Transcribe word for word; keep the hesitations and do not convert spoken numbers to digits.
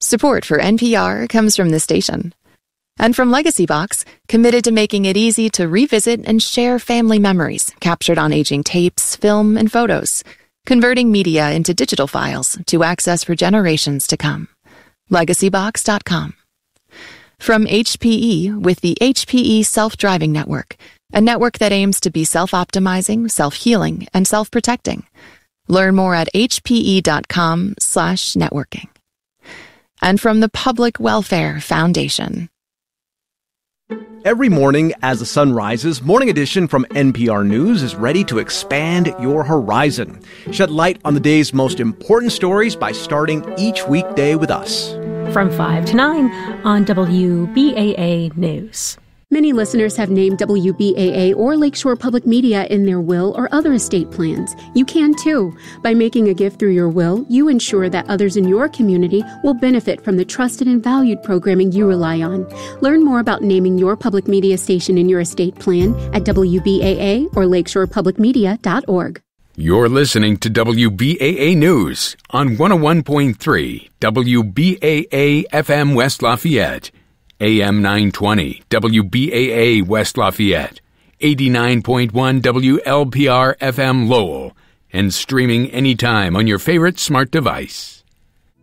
Support for N P R comes from this station. And from Legacy Box, committed to making it easy to revisit and share family memories captured on aging tapes, film, and photos, converting media into digital files to access for generations to come. legacy box dot com. From H P E with the H P E Self-Driving Network, a network that aims to be self-optimizing, self-healing, and self-protecting. Learn more at hpe.com slash networking. And from the Public Welfare Foundation. Every morning as the sun rises, Morning Edition from N P R News is ready to expand your horizon. Shed light on the day's most important stories by starting each weekday with us. From five to nine on W B A A News. Many listeners have named W B A A or Lakeshore Public Media in their will or other estate plans. You can too. By making a gift through your will, you ensure that others in your community will benefit from the trusted and valued programming you rely on. Learn more about naming your public media station in your estate plan at W B A A or lakeshore public media dot org. You're listening to W B A A News on one oh one point three W B A A F M West Lafayette, A M nine twenty W B A A West Lafayette, eighty-nine point one W L P R F M Lowell, and streaming anytime on your favorite smart device.